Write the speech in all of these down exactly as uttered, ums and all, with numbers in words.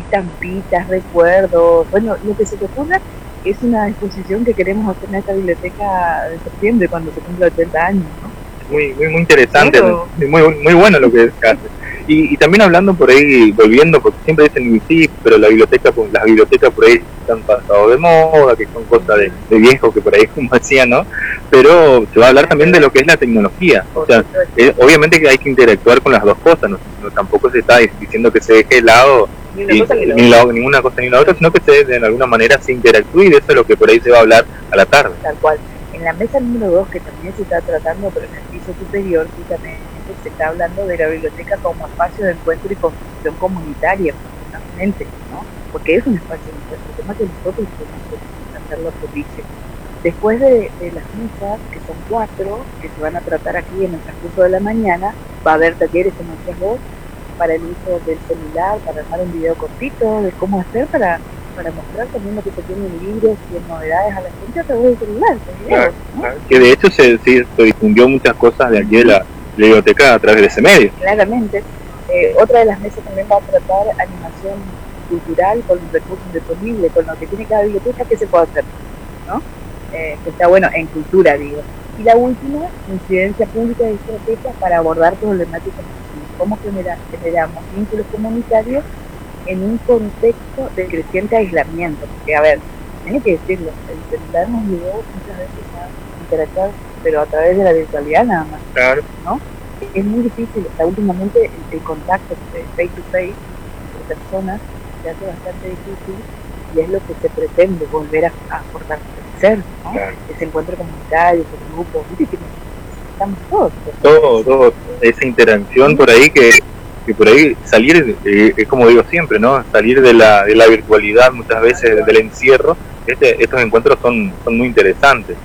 estampitas, recuerdos, bueno, lo que se te ocurra. Es una exposición que queremos hacer en esta biblioteca de septiembre, cuando se cumple ochenta años, ¿no? Muy, muy, muy interesante, Claro. muy, muy bueno lo que hace. Y, y también hablando por ahí, volviendo, porque siempre dicen sí, pero la biblioteca, las bibliotecas por ahí están pasadas de moda, que son cosas de, de viejo, que por ahí como hacía, ¿no? Pero se va a hablar también de lo que es la tecnología. O sea, eh, obviamente que hay que interactuar con las dos cosas, no, no tampoco se está diciendo que se deje de lado Ni una y, cosa ni la ni la, otra. ninguna cosa ni la otra, sino que se, de alguna manera se interactúe, y de eso es lo que por ahí se va a hablar a la tarde. Tal cual. En la mesa número dos, que también se está tratando, pero en el piso superior, justamente se está hablando de la biblioteca como espacio de encuentro y construcción comunitaria, fundamentalmente, ¿no? Porque es un espacio de encuentro, el tema que nosotros podemos hacerlo propicio. Después de, de las mesas, que son cuatro, que se van a tratar aquí en el transcurso de la mañana, va a haber talleres, como decías vos, para el uso del celular, para armar un video cortito de cómo hacer para, para mostrar también lo que se tiene en libros y en novedades a la gente a través del celular. Claro, ¿no? claro. Que de hecho se, se, se difundió muchas cosas de aquí de la, la biblioteca a través de ese medio. Claramente. Eh, otra de las mesas también va a tratar animación cultural con los recursos disponibles, con lo que tiene cada biblioteca, qué se puede hacer, ¿no? Eh, que está bueno en cultura, digo. Y la última, incidencia pública de estrategias para abordar problemáticas, cómo generar, generamos vínculos comunitarios en un contexto de creciente aislamiento. Porque, a ver, hay que decirlo, el celular nos llevó muchas veces a interactuar, pero a través de la virtualidad nada más. Claro. ¿No? Es muy difícil, o sea, últimamente el, el contacto face to face entre personas se hace bastante difícil, y es lo que se pretende volver a, a fortalecer, ¿no? Claro. Ese encuentro comunitario, ese grupo, ¿viste? Que estamos todos. Todo, todo, esa interacción por ahí que, que por ahí salir, eh, es como digo siempre, ¿no? Salir de la, de la virtualidad muchas veces, del encierro, este, estos encuentros son, son muy interesantes.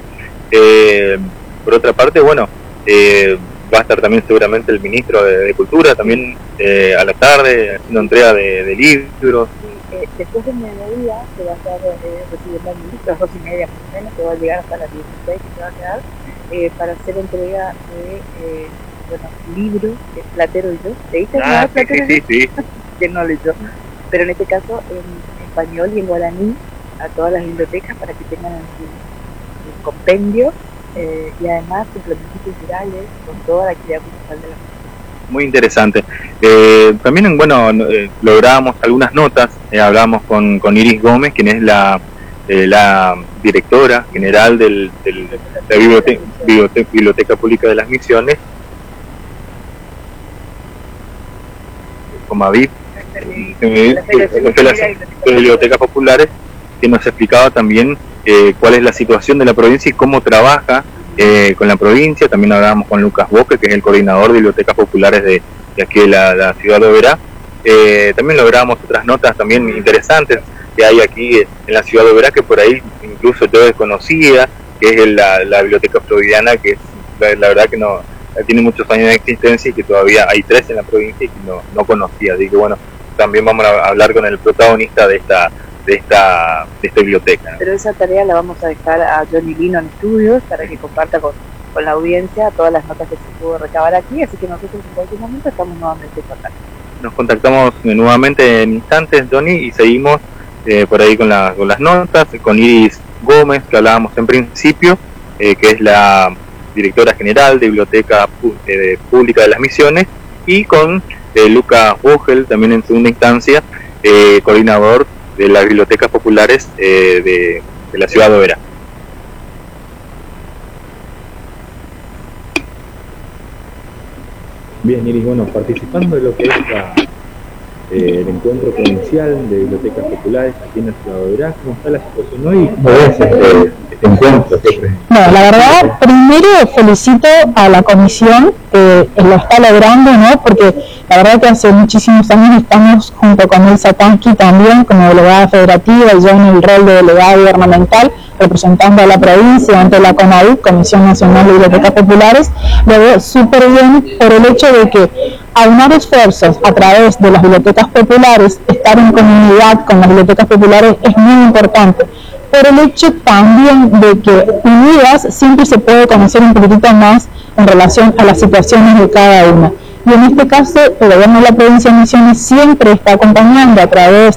Eh, por otra parte, bueno, eh, va a estar también seguramente el ministro de, de Cultura, también eh, a la tarde, haciendo entrega de, de libros. Sí, eh, después del mediodía se va a estar eh, recibiendo al ministro, a las dos y media más o menos, que va a llegar hasta las dieciséis, que se va a quedar, eh, para hacer entrega de eh, bueno, libros, de Platero y yo. ¿Leíste ah, sí, Platero sí, sí, sí. Que no leyó, pero en este caso en español y en guaraní a todas las bibliotecas para que tengan en su, su compendio. Eh, y además suplementos culturales con toda la actividad cultural de la ciudad. Muy interesante. Eh, también, bueno, eh, logramos algunas notas, eh, hablamos con, con Iris Gómez, quien es la, eh, la directora general del, del, de la biblioteca, biblioteca, biblioteca Pública de las Misiones, Comavip, de las bibliotecas populares, que nos explicaba también Eh, cuál es la situación de la provincia y cómo trabaja eh, con la provincia. También hablábamos con Lucas Boque, que es el coordinador de bibliotecas populares de, de aquí de la, la ciudad de Oberá. Eh, también logramos otras notas también interesantes que hay aquí en la ciudad de Oberá, que por ahí incluso yo desconocía, que es la, la biblioteca providiana, que es, la, la verdad que no tiene muchos años de existencia y que todavía hay tres en la provincia y que no, no conocía. Así que bueno, también vamos a hablar con el protagonista de esta de esta, de esta biblioteca. Pero esa tarea la vamos a dejar a Johnny Lino en estudios para que comparta con, con la audiencia todas las notas que se pudo recabar aquí, así que nosotros en cualquier momento estamos nuevamente en contacto. Nos contactamos nuevamente en instantes, Johnny, y seguimos eh, por ahí con, la, con las notas, con Iris Gómez, que hablábamos en principio, eh, que es la directora general de Biblioteca eh, Pública de las Misiones, y con eh, Lucas Vogel, también en segunda instancia, eh, coordinador de las bibliotecas populares eh, de, de la ciudad de Oberá. Bien, Iris, bueno, participando de lo que es la, eh, el encuentro provincial de bibliotecas populares aquí en la ciudad de Oberá, ¿cómo está la situación hoy? ¿Cómo ves este, este encuentro? No, la verdad, primero felicito a la comisión que lo está logrando, ¿no? Porque la verdad que hace muchísimos años estamos junto con Elsa Tansky también como delegada federativa y yo en el rol de delegada gubernamental representando a la provincia ante la CONADIC, Comisión Nacional de Bibliotecas Populares. Lo veo súper bien por el hecho de que aunar esfuerzos a través de las bibliotecas populares, estar en comunidad con las bibliotecas populares es muy importante. Por el hecho también de que unidas siempre se puede conocer un poquitito más en relación a las situaciones de cada una. Y en este caso, el gobierno de la provincia de Misiones siempre está acompañando a través